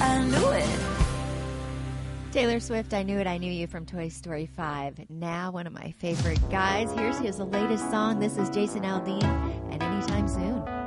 I knew it. Taylor Swift, I Knew It, I Knew You from Toy Story 5. Now one of my favorite guys. Here's his latest song. This is Jason Aldean, and Anytime Soon.